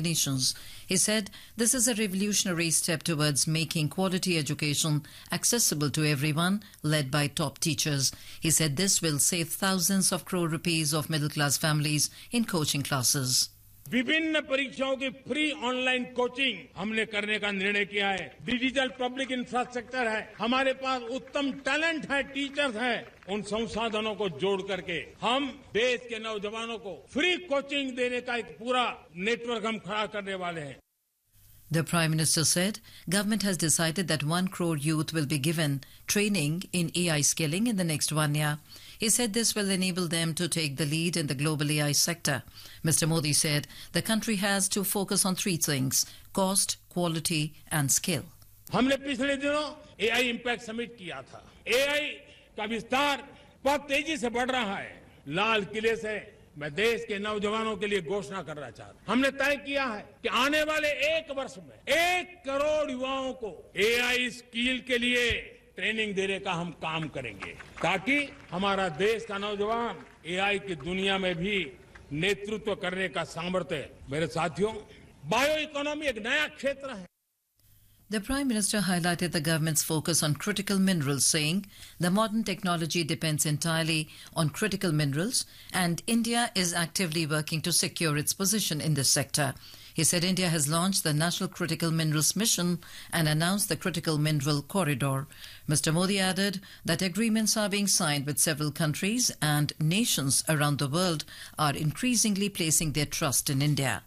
combinations. He said this is a revolutionary step towards making quality education accessible to everyone, led by top teachers. He said this will save thousands of crore rupees of middle-class families in coaching classes. विभिन्न परीक्षाओं की free online coaching हमने करने का निर्णय किया है। Digital public infrastructure है, हमारे पास उत्तम टैलेंट है, टीचर्स हैं। उन संसाधनों को जोड़ करके हम देश के नौजवानों को फ्री कोचिंग देने का एक पूरा नेटवर्क हम खड़ा करने वाले हैं। The Prime Minister said government has decided that 1 crore youth will be given training in AI skilling in the next 1 year. He said this will enable them to take the lead in the global AI sector. Mr. Modi said the country has to focus on 3 things: cost, quality and skill. हमने पिछले दिनों AI impact summit किया था। AI का विस्तार बहुत तेजी से बढ़ रहा है। लाल किले से मैं देश के नौजवानों के लिए घोषणा करना चाहता हूं। हमने तय किया है कि आने वाले 1 वर्ष में 1 करोड़ युवाओं को AI स्किल के लिए ट्रेनिंग देने का हम काम करेंगे, ताकि हमारा देश का नौजवान AI की दुनिया में भी नेतृत्व करने का सामर्थ्य। मेरे साथियों, बायो इकोनॉमी एक नया क्षेत्र है। The Prime Minister highlighted the government's focus on critical minerals, saying the modern technology depends entirely on critical minerals and India is actively working to secure its position in this sector. He said India has launched the National Critical Minerals Mission and announced the Critical Mineral Corridor. Mr. Modi added that agreements are being signed with several countries and nations around the world are increasingly placing their trust in India.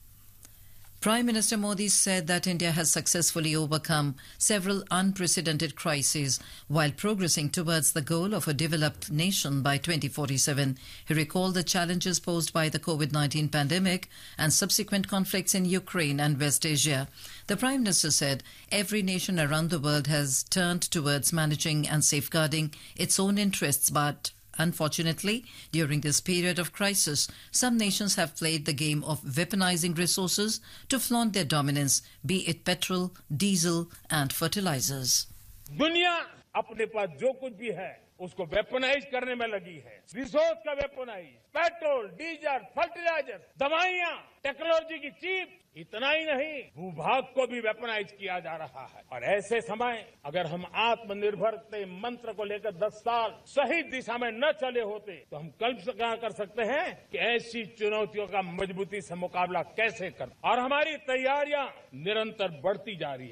Prime Minister Modi said that India has successfully overcome several unprecedented crises while progressing towards the goal of a developed nation by 2047. He recalled the challenges posed by the COVID-19 pandemic and subsequent conflicts in Ukraine and West Asia. The Prime Minister said every nation around the world has turned towards managing and safeguarding its own interests, but unfortunately, during this period of crisis, some nations have played the game of weaponizing resources to flaunt their dominance, be it petrol, diesel and fertilizers. दुनिया अपने पास जो कुछ भी है उसको weaponise करने में लगी है। रिसोर्स का वेपनाइज, पेट्रोल, डीजल, फर्टिलाइजर, दवाइयां, टेक्नोलॉजी की चीप, इतना ही नहीं भूभाग को भी वेपनाइज किया जा रहा है। और ऐसे समय अगर हम आत्मनिर्भर के मंत्र को लेकर 10 साल सही दिशा में न चले होते तो हम कल्पना कर सकते हैं कि ऐसी चुनौतियों का मजबूती से मुकाबला कैसे करें। और हमारी तैयारियां निरंतर बढ़ती जा रही है।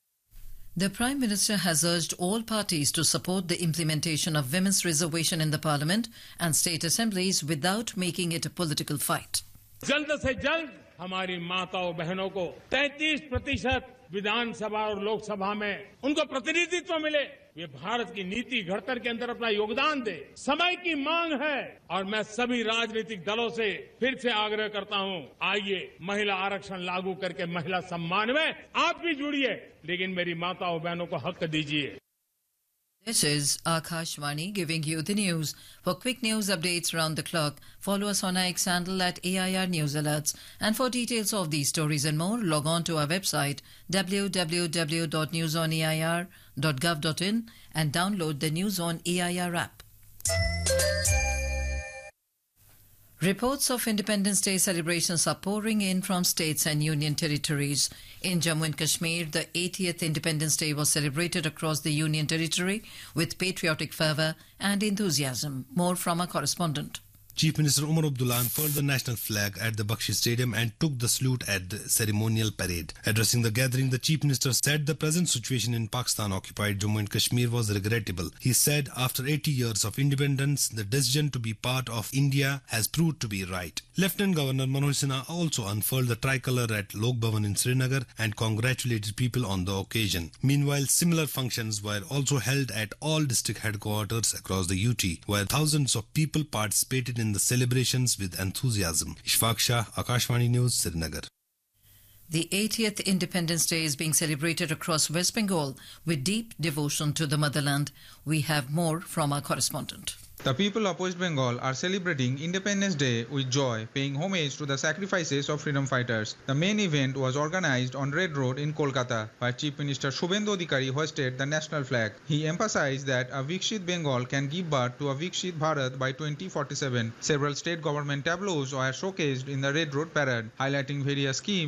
The Prime Minister has urged all parties to support the implementation of women's reservation in the Parliament and state assemblies without making it a political fight. जल्द से जल्द हमारी माताओं बहनों को 33% विधानसभा और लोकसभा में उनको प्रतिनिधित्व मिले, वे भारत की नीति घड़तर के अंदर अपना योगदान दे। समय की मांग है और मैं सभी राजनीतिक दलों से फिर से आग्रह करता हूं, आइए महिला आरक्षण लागू करके महिला सम्मान में आप भी जुड़िए, लेकिन मेरी माताओं बहनों को हक दीजिए। This is Akashvani giving you the news. For quick news updates round the clock, follow us on our X handle at AIR News Alerts. And for details of these stories and more, log on to our website www.newsonair.gov.in and download the News on AIR app. Reports of Independence Day celebrations are pouring in from states and union territories. In Jammu and Kashmir, the 80th Independence Day was celebrated across the union territory with patriotic fervour and enthusiasm. More from our correspondent. Chief Minister Umar Abdullah unfurled the national flag at the Bakshi Stadium and took the salute at the ceremonial parade. Addressing the gathering, the Chief Minister said the present situation in Pakistan-occupied Jammu and Kashmir was regrettable. He said after 80 years of independence, the decision to be part of India has proved to be right. Lieutenant Governor Manoj Sinha also unfurled the tricolour at Lok Bhavan in Srinagar and congratulated people on the occasion. Meanwhile, similar functions were also held at all district headquarters across the UT, where thousands of people participated in the celebrations with enthusiasm. Ishfaq Shah, Akashvani News, Srinagar. The 80th Independence Day is being celebrated across West Bengal with deep devotion to the motherland. We have more from our correspondent. The people of West Bengal are celebrating Independence Day with joy, paying homage to the sacrifices of freedom fighters. The main event was organized on Red Road in Kolkata, where Chief Minister Shubhendu Adhikari hoisted the national flag. He emphasized that a Viksit Bengal can give birth to a Viksit Bharat by 2047. Several state government tableaus were showcased in the Red Road parade, highlighting various schemes